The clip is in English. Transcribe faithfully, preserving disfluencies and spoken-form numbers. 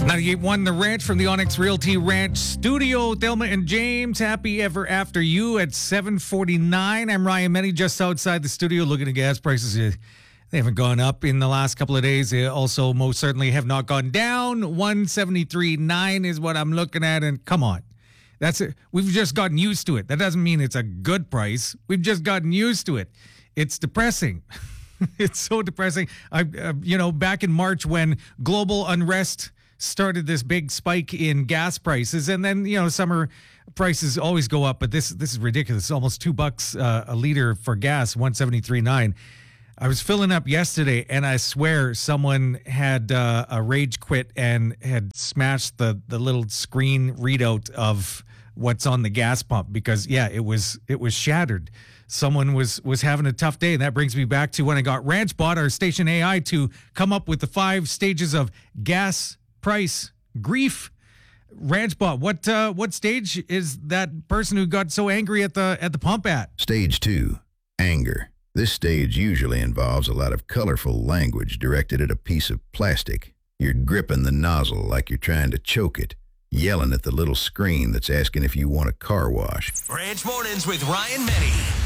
ninety-eight point one The Ranch from the Onyx Realty Ranch Studio. Thelma and James, happy ever after you at seven forty-nine. I'm Ryan Menny, just outside the studio looking at gas prices. They haven't gone up in the last couple of days. They also most certainly have not gone down. one seventy-three point nine is what I'm looking at. And come on, that's it. We've just gotten used to it. That doesn't mean it's a good price. We've just gotten used to it. It's depressing. It's so depressing. I, uh, you know, back in March when global unrest started this big spike in gas prices, and then, you know, summer prices always go up, but this this is ridiculous. It's almost two bucks uh, a liter for gas, one seventy-three point nine. I was filling up yesterday, and I swear someone had uh, a rage quit and had smashed the the little screen readout of what's on the gas pump, because yeah, it was it was shattered. Someone was was having a tough day. And that brings me back to when I got RanchBot, our station A I, to come up with the five stages of gas price grief. RanchBot, what uh, what stage is that person who got so angry at the at the pump at? Stage two, anger. This stage usually involves a lot of colorful language directed at a piece of plastic. You're gripping the nozzle like you're trying to choke it, yelling at the little screen that's asking if you want a car wash. Ranch Mornings with Ryan Menny.